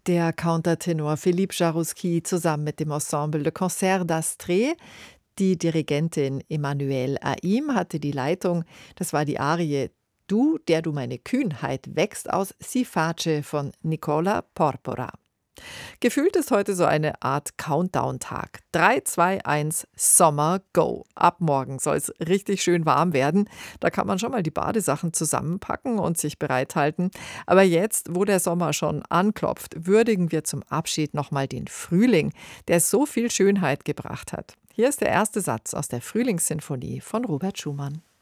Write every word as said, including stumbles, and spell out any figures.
Der Countertenor Philippe Jaroussky zusammen mit dem Ensemble Le Concert d'Astrée. Die Dirigentin Emmanuelle Aim hatte die Leitung. Das war die Arie Du, der du meine Kühnheit wächst aus Si face von Nicola Porpora. Gefühlt ist heute so eine Art Countdown-Tag. drei, zwei, eins, Sommer, go. Ab morgen soll es richtig schön warm werden. Da kann man schon mal die Badesachen zusammenpacken und sich bereithalten. Aber jetzt, wo der Sommer schon anklopft, würdigen wir zum Abschied nochmal den Frühling, der so viel Schönheit gebracht hat. Hier ist der erste Satz aus der Frühlingssinfonie von Robert Schumann.